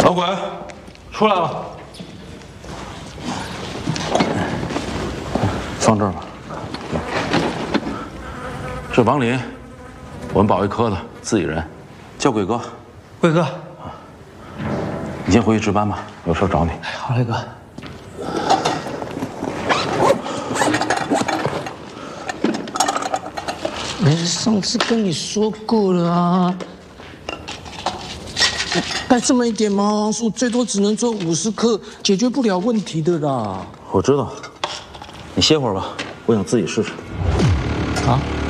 老鬼，出来了。放这儿吧。这王林，我们保卫科的自己人，叫贵哥。 贵哥， 你先回去值班吧，有事找你。 好嘞，哥。上次跟你说过了啊，带这么一点麻黄素，最多只能做50克，解决不了问题的啦。 我知道，你歇会儿吧，我想自己试试。 啊？